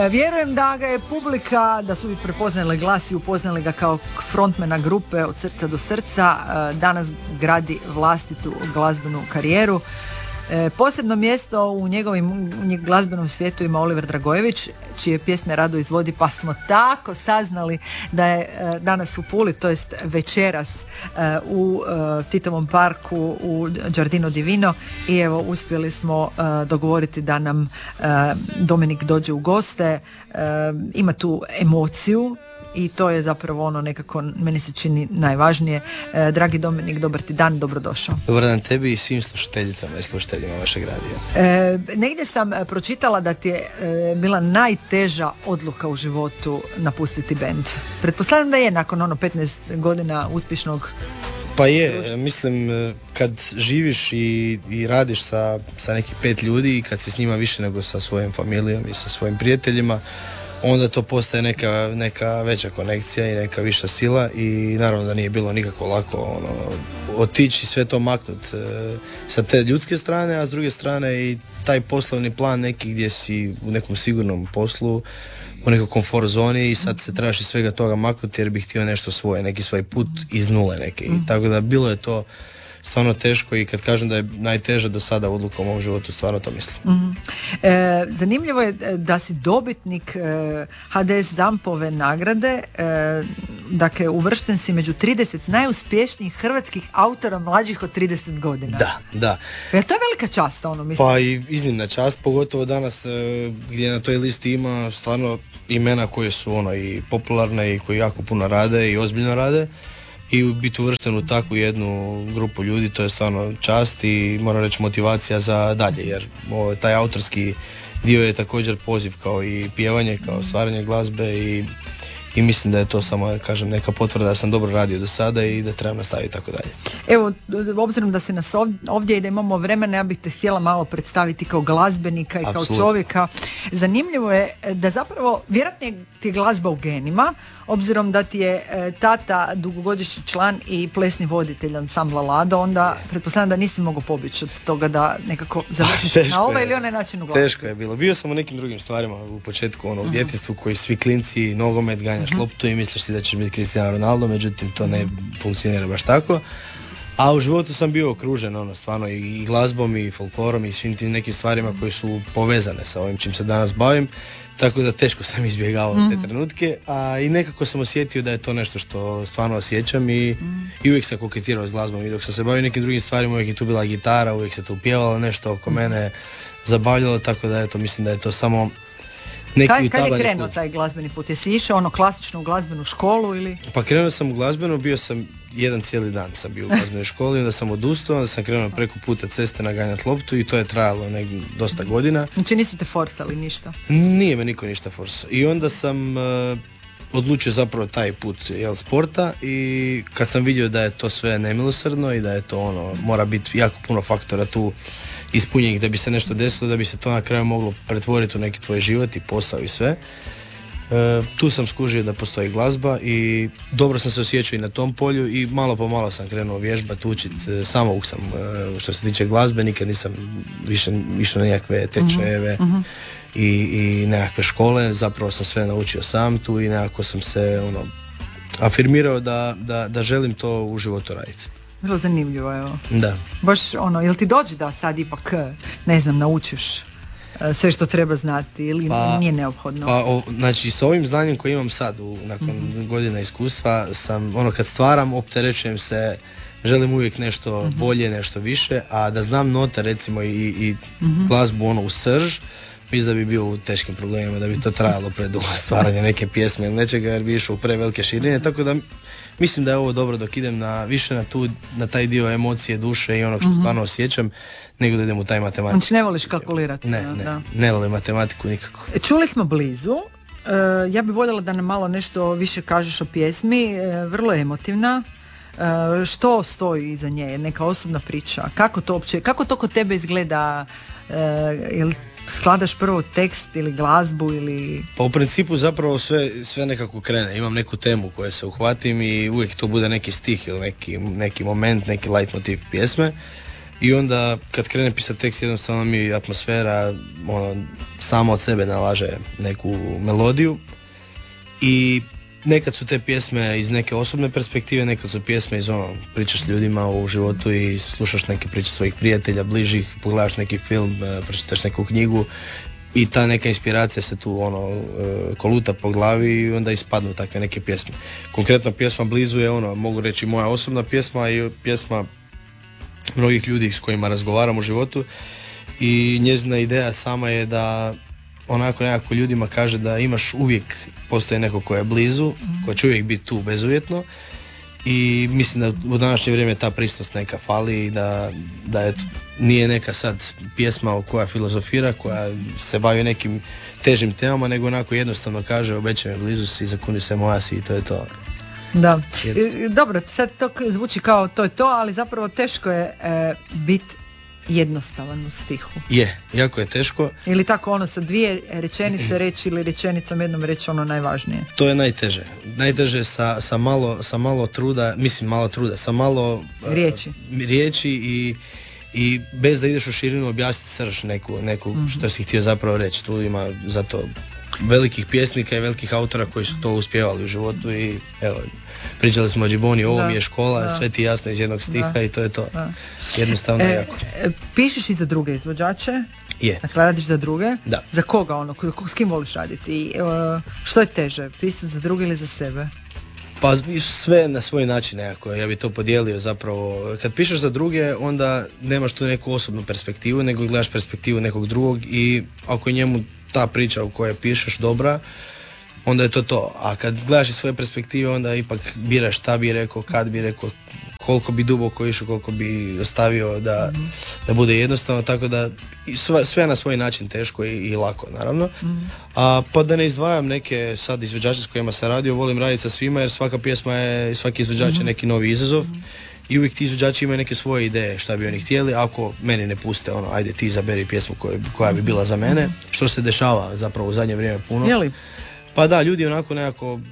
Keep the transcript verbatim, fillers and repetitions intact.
Vjerujem da ga je publika, da su i prepoznali glas i upoznali ga kao frontmana grupe Od srca do srca. Danas gradi vlastitu glazbenu karijeru. Posebno mjesto u njegovim u glazbenom svijetu ima Oliver Dragojević, čije pjesme rado izvodi, pa smo tako saznali da je danas u Puli, to jest večeras u Titovom parku u Giardino Divino, i evo uspjeli smo dogovoriti da nam Dominik dođe u goste. Ima tu emociju i to je zapravo ono nekako meni se čini najvažnije. E, dragi Dominik, dobar ti dan, dobrodošao. Dobar dan tebi i svim slušateljicama i slušateljima vašeg radija. E, negdje sam pročitala da ti je e, bila najteža odluka u životu napustiti bend. Pretpostavljam da je nakon ono petnaest godina uspješnog. Pa je, mislim, kad živiš i, i radiš sa, sa nekih pet ljudi i kad si s njima više nego sa svojom familijom i sa svojim prijateljima, onda to postaje neka, neka veća konekcija i neka viša sila i naravno da nije bilo nikako lako ono, otići sve to maknut e, sa te ljudske strane, a s druge strane i taj poslovni plan neki gdje si u nekom sigurnom poslu, u nekoj komfort zoni i sad se trebaš iz svega toga maknuti jer bih htio nešto svoje, neki svoj put iz nule neke. I tako da bilo je to stvarno teško i kad kažem da je najteža do sada odluka u mom životu, stvarno to mislim. Mm-hmm. E, zanimljivo je da si dobitnik e, ha de es Zampove nagrade, e, dakle uvršten si među trideset najuspješnijih hrvatskih autora mlađih od trideset godina. Da, da. E, to je velika čast, ono mislim. Pa i iznimna čast, pogotovo danas e, gdje na toj listi ima stvarno imena koje su ono i popularne i koji jako puno rade i ozbiljno rade. I biti uvršten u takvu jednu grupu ljudi, to je stvarno čast i moram reći motivacija za dalje, jer o, taj autorski dio je također poziv kao i pjevanje, kao stvaranje glazbe i, i mislim da je to samo, kažem, neka potvrda da sam dobro radio do sada i da trebam nastaviti tako dalje. Evo, obzirom da se nas ovdje i da imamo vremena, ja bih te htjela malo predstaviti kao glazbenika i Absolut. Kao čovjeka. Zanimljivo je da zapravo, vjerojatno ti je glazba u genima, obzirom da ti je e, tata dugogodišnji član i plesni voditelj ansambla Lado, onda pretpostavljam da nisi mogao pobjeći od toga da nekako završiš na ovaj ili onaj način u glazbi. Teško je bilo. Bio sam u nekim drugim stvarima u početku, ono, u uh-huh. djetinjstvu koji svi klinci, nogomet, ganjaš uh-huh. loptu i misliš si da ćeš biti Cristiano Ronaldo, međutim to ne funkcionira baš tako. A u životu sam bio okružen ono, stvarno i glazbom i folklorom i svim tim nekim stvarima koje su povezane sa ovim čim se danas bavim. Tako da teško sam izbjegavao mm-hmm. te trenutke, a i nekako sam osjetio da je to nešto što stvarno osjećam i, mm. i uvijek sam koketirao s glazbom i dok sam se bavio nekim drugim stvarima uvijek je tu bila gitara, uvijek se tu pjevalo nešto oko mene, zabavljalo, tako da eto, mislim da je to samo neki utabani put. Kad je krenuo taj glazbeni put? Jesi išao ono klasično u glazbenu školu ili? Pa krenuo sam u glazbenu, bio sam jedan cijeli dan sam bio u glazbenoj školi, onda sam odustao, onda sam krenuo preko puta ceste naganjati loptu i to je trajalo nek, dosta godina. Znači nisu te forsali ništa? Nije me niko ništa forsao. I onda sam uh, odlučio zapravo taj put jel, sporta i kad sam vidio da je to sve nemilosrdno i da je to ono, mora biti jako puno faktora tu ispunjenih da bi se nešto desilo, da bi se to na kraju moglo pretvoriti u neki tvoj život i posao i sve. E, tu sam skužio da postoji glazba i dobro sam se osjećao i na tom polju i malo po malo sam krenuo vježbati, učiti, e, samouk sam e, što se tiče glazbe, nikad nisam više išao na nekakve tečajeve uh-huh. i, i nekakve škole, zapravo sam sve naučio sam tu i nekako sam se ono, afirmirao da, da, da želim to u životu raditi. Vrlo zanimljivo, evo. Da. Baš ono, jel ti dođe da sad ipak, ne znam, naučiš sve što treba znati ili pa, nije neophodno? Pa, o, znači, s ovim znanjem koje imam sad, u, nakon mm-hmm. godina iskustva, sam, ono, kad stvaram, opterećujem se, želim uvijek nešto mm-hmm. bolje, nešto više, a da znam note, recimo, i, i mm-hmm. glazbu, ono, u srž, mislim da bi bio u teškim problemima, da bi to trajalo predugo stvaranje neke pjesme ili nečega, jer bi išao u prevelike širine, tako da mislim da je ovo dobro dok idem na, više na, tu, na taj dio emocije, duše i onog što mm-hmm. stvarno osjećam, nego da idem u taj matematiku. Znači ne voliš kalkulirati? Ne, ne, da. ne volim matematiku nikako. Čuli smo Blizu, e, ja bih voljela da nam malo nešto više kažeš o pjesmi, e, vrlo emotivna. E, što stoji iza nje, neka osobna priča, kako to uopće, kako to kod tebe izgleda, e, jel skladaš prvo tekst ili glazbu ili... Pa u principu zapravo sve, sve nekako krene, imam neku temu koju se uhvatim i uvijek to bude neki stih ili neki, neki moment, neki leitmotiv pjesme. I onda kad krene pisati tekst, jednostavno mi atmosfera ono, sama od sebe nalaže neku melodiju. I nekad su te pjesme iz neke osobne perspektive, nekad su pjesme iz ono, pričaš s ljudima u životu i slušaš neke priče svojih prijatelja, bližih, pogledaš neki film, pročitaš neku knjigu i ta neka inspiracija se tu ono koluta po glavi i onda ispadnu takve neke pjesme. Konkretno pjesma Blizu je ono, mogu reći, moja osobna pjesma i pjesma mnogih ljudi s kojima razgovaram u životu i njezina ideja sama je da onako nekako ljudima kaže da imaš uvijek, postoji neko ko je blizu, ko će uvijek biti tu bezuvjetno i mislim da u današnje vrijeme ta prisnost neka fali i da, da je, nije neka sad pjesma koja filozofira, koja se bavi nekim težim temama, nego onako jednostavno kaže obećaj me blizu si, zakuni se moja si i to je to. Da, dobro, sad to zvuči kao to je to, ali zapravo teško je e, biti jednostavan u stihu. Je, jako je teško. Ili tako ono sa dvije rečenice reći ili rečenicom jednom reći ono najvažnije. To je najteže. Najteže sa, sa, malo, sa malo truda, mislim malo truda, sa malo riječi, uh, riječi i, i bez da ideš u širinu objasniti srž neku, neku mm-hmm. što si htio zapravo reći. Tu ima zato velikih pjesnika i velikih autora koji su to uspjevali u životu i evo, pričali smo o Džiboni, ovo da, mi je škola, da. Sve ti jasno iz jednog stiha da. I to je to. Da. Jednostavno e, jako. E, pišeš i za druge izvođače? Je. Dakle, radiš za druge? Da. Za koga ono? S kim voliš raditi? I, uh, što je teže? Pisati za druge ili za sebe? Pa sve na svoj način nekako, ja bi to podijelio zapravo. Kad pišeš za druge, onda nemaš tu neku osobnu perspektivu, nego gledaš perspektivu nekog drugog i ako je njemu ta priča u kojoj pišeš dobra, onda je to to. A kad gledaš iz svoje perspektive, onda ipak biraš šta bi rekao, kad bi rekao, koliko bi duboko išao, koliko bi ostavio da, mm-hmm. da bude jednostavno, tako da sve, sve na svoj način teško i, i lako, naravno. Mm-hmm. A pa da ne izdvajam neke sad izvođače s kojima sam radio, volim raditi sa svima jer svaka pjesma je, svaki izvođač mm-hmm. je neki novi izazov. Mm-hmm. I uvijek ti izvođači imaju neke svoje ideje šta bi oni htjeli, ako meni ne puste ono, ajde ti izaberi pjesmu koja, koja bi bila za mene, što se dešava zapravo u zadnje vrijeme puno. Jeli? Pa da, ljudi onako nekako